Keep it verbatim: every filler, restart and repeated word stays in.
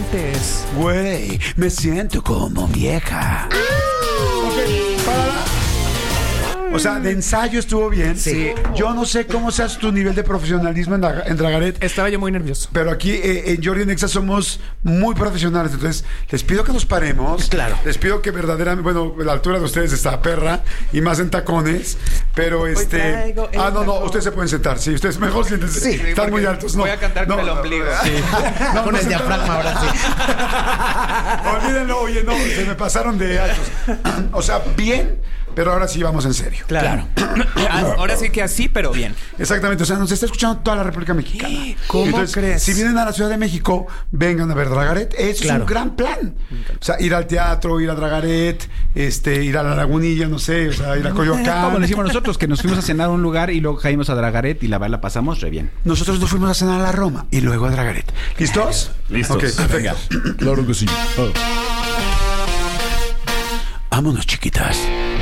antes. Güey, me siento como vieja. Ok, para la... O sea, de ensayo estuvo bien. Sí. Yo no sé cómo seas tu nivel de profesionalismo en, Dra- en Dragaret. Estaba yo muy nervioso. Pero aquí eh, en Jordi y Nexa somos muy profesionales. Entonces, les pido que nos paremos. Claro. Les pido que verdaderamente, bueno, la altura de ustedes está perra y más en tacones. Pero este. traigo el Ah, no, no, tacón. ustedes se pueden sentar. Sí, ustedes mejor siéntense. Sí, Están porque muy altos. No, voy a cantar no, con el ombligo. Sí. No, Con no el se- diafragma ahora sí. Olvídenlo, oye, no, se me pasaron de altos. O sea, bien, pero ahora sí vamos en serio. Claro. Ahora sí que así, pero bien. Exactamente, o sea, nos está escuchando toda la República Mexicana. ¿Cómo Entonces, crees? si vienen a la Ciudad de México, vengan a ver Dragaret. Eso Claro. es un gran plan. O sea, ir al teatro, ir a Dragaret, este, ir a la Lagunilla, no sé, o sea, ir a Coyoacán. Como le decimos nosotros, que nos fuimos a cenar a un lugar y luego caímos a Dragaret y la verdad la pasamos re bien. Nosotros nos fuimos a cenar a la Roma y luego a Dragaret. ¿Listos? Listos. Ok, perfecto. Claro que sí. Vámonos, chiquitas.